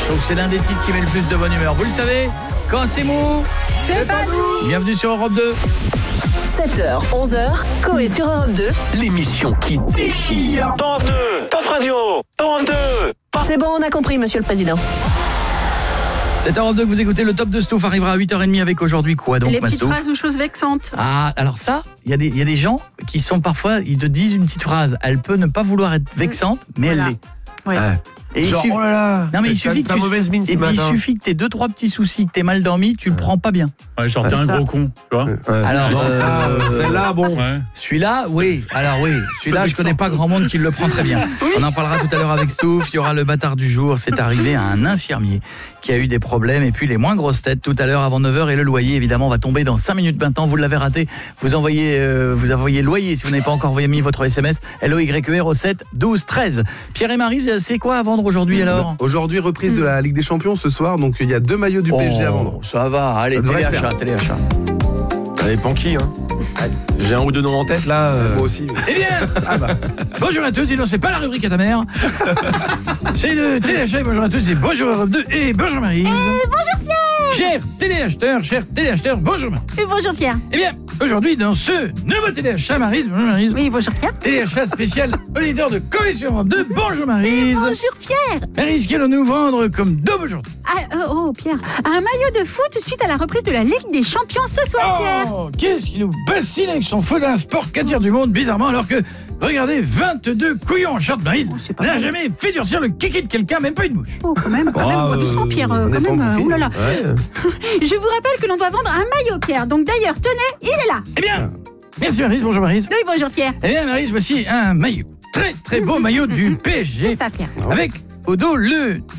Je trouve que c'est l'un des titres qui met le plus de bonne humeur. Vous le savez, quand c'est mou, c'est pas nous. Bienvenue sur Europe 2. 7h, 11h, Coé sur Europe 2. L'émission qui déchire. Europe 2, Pop Radio, Europe 2. C'est bon, on a compris, monsieur le président. C'est Europe 2 que vous écoutez, le top de Stouff arrivera à 8h30 avec aujourd'hui quoi donc, les petites Stouff phrases ou choses vexantes. Ah, alors ça, il y a des gens qui sont parfois, ils te disent une petite phrase, elle peut ne pas vouloir être vexante, mais Voilà. elle l'est. Ouais. Ouais. Et Genre, oh là là, non mais il suffit que t'as mauvaise mine ce et puis, il matin. suffit que t'aies 2-3 petits soucis, que t'aies mal dormi, tu le prends pas bien. Ouais, genre t'es un gros con, tu vois. Alors Non, ça, celle-là, bon. Ouais. celui-là, oui. Alors oui, celui-là, je connais pas grand monde qui le prend très bien. On en parlera tout à l'heure avec Stouff. Il y aura le bâtard du jour. C'est arrivé à un infirmier qui a eu des problèmes. Et puis les moins grosses têtes tout à l'heure avant 9h. Et le loyer, évidemment, va tomber dans 5 minutes maintenant. Vous l'avez raté. Vous envoyez loyer si vous n'avez pas encore mis votre SMS. LOYER au 7 12 13. Pierre et Marie, c'est quoi à vendre aujourd'hui alors? Aujourd'hui, reprise de la Ligue des Champions ce soir, donc il y a 2 maillots du PSG à vendre. Ça va, allez, Ça devrait téléachat. Ça dépend qui, hein. J'ai un ou deux noms en tête, là. Moi aussi. Eh bien, bonjour à tous, sinon c'est pas la rubrique à ta mère. C'est le téléachat, bonjour à tous, c'est bonjour Europe 2 et bonjour Marie. Bonjour Pierre. Chers téléacheteurs, bonjour Marie. Et bonjour Pierre. Eh bien, aujourd'hui dans ce nouveau téléachat, Maryse, bonjour Maryse. Oui, bonjour Pierre. Téléachat spécial auditeur de Coé sur Europe 2, bonjour Maryse. Bonjour Pierre. Maryse, qu'allons-nous vendre comme dôme aujourd'hui? Pierre. Un maillot de foot suite à la reprise de la Ligue des Champions ce soir, Pierre. Oh, qu'est-ce qui nous bassine avec son foot d'un sport qu'attire du monde, bizarrement, alors que, regardez, 22 couillons en short, Maryse, Oh, c'est pas n'a mal. jamais fait durcir le kiki de quelqu'un, même pas une mouche. Oh, quand même, doucement Pierre, on est quand pas même, embouffé. oulala. Ouais. Je vous rappelle que l'on doit vendre un maillot, Pierre. Donc d'ailleurs, tenez, il est là. Eh bien, merci Maryse, bonjour Maryse. Oui, bonjour Pierre. Eh bien Maryse, voici un maillot, très très beau maillot du PSG, C'est ça, Pierre. avec au dos le